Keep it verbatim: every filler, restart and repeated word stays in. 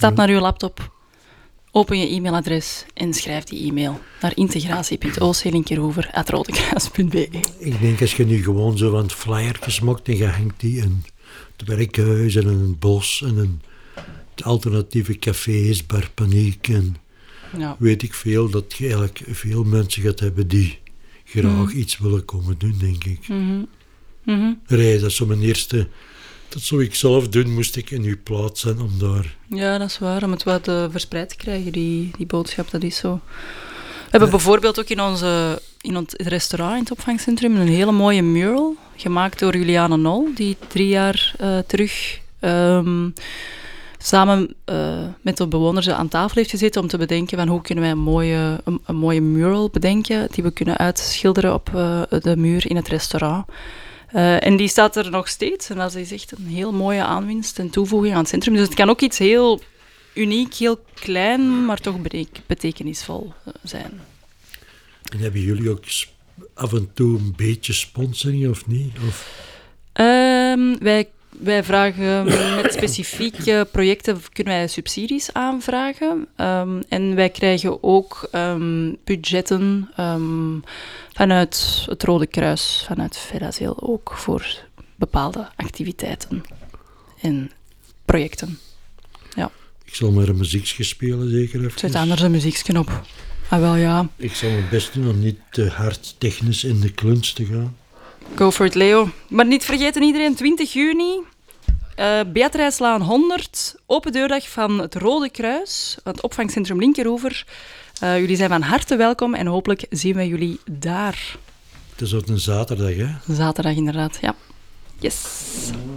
Stap Ja. naar uw laptop, open je e-mailadres en schrijf die e-mail naar integratie punt o c linkeroever apenstaartje rodekruis punt b e. Ik denk, als je nu gewoon zo van flyertjes maakt en je hangt die in het werkhuis en in een bos en in alternatieve cafés, bar Paniek en Ja. weet ik veel, dat je eigenlijk veel mensen gaat hebben die graag Mhm. iets willen komen doen, denk ik. Mhm. Mhm. Rij, dat is zo mijn eerste... Dat zou ik zelf doen, moest ik in uw plaats zijn om daar... Ja, dat is waar. Om het wat uh, verspreid te krijgen, die, die boodschap, dat is zo. We hebben Ja. bijvoorbeeld ook in, onze, in het restaurant in het opvangcentrum een hele mooie mural, gemaakt door Juliane Nol, die drie jaar uh, terug um, samen uh, met de bewoners aan tafel heeft gezeten om te bedenken van hoe kunnen wij een mooie, een, een mooie mural bedenken die we kunnen uitschilderen op uh, de muur in het restaurant. Uh, en die staat er nog steeds. En dat is echt een heel mooie aanwinst en toevoeging aan het centrum. Dus het kan ook iets heel uniek, heel klein, maar toch betekenisvol uh, zijn. En hebben jullie ook af en toe een beetje sponsoring, of niet? Of... Um, wij, wij vragen met specifieke projecten kunnen wij subsidies aanvragen. Um, en wij krijgen ook um, budgetten um, vanuit het Rode Kruis, vanuit Verazeel ook, voor bepaalde activiteiten en projecten. Ja. Ik zal maar een muziekje spelen, zeker even. Zet anders een muziekje op. Ah, wel ja. Ik zal mijn best doen om niet te hard technisch in de kluns te gaan. Go for it, Leo. Maar niet vergeten iedereen, twintig juni, uh, Beatricelaan honderd, open deurdag van het Rode Kruis, het opvangcentrum Linkeroever. Uh, jullie zijn van harte welkom en hopelijk zien wij jullie daar. Het is ook een zaterdag, hè? Zaterdag inderdaad, ja. Yes.